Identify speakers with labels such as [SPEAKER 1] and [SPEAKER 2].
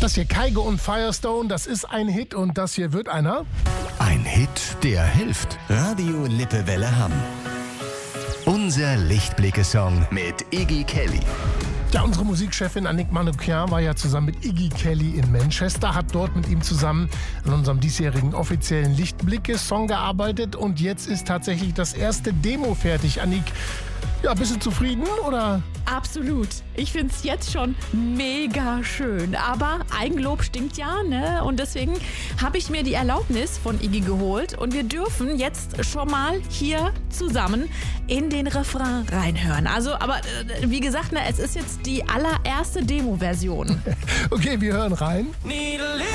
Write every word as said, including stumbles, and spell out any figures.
[SPEAKER 1] Das hier Kygo und Firestone, das ist ein Hit und das hier wird einer.
[SPEAKER 2] Ein Hit, der hilft. Radio Lippewelle Hamm. Unser Lichtblicke-Song mit Iggy Kelly.
[SPEAKER 1] Ja, unsere Musikchefin Annick Manoukian war ja zusammen mit Iggy Kelly in Manchester, hat dort mit ihm zusammen an unserem diesjährigen offiziellen Lichtblicke-Song gearbeitet und jetzt ist tatsächlich das erste Demo fertig. Annick, ja, bist du zufrieden oder?
[SPEAKER 3] Absolut. Ich finde es jetzt schon mega schön. Aber Eigenlob stinkt ja, ne? Und deswegen habe ich mir die Erlaubnis von Iggy geholt und wir dürfen jetzt schon mal hier zusammen in den Refrain reinhören. Also, aber äh, wie gesagt, ne, es ist jetzt die allererste Demo-Version.
[SPEAKER 1] Okay, wir hören rein.
[SPEAKER 4] Need a little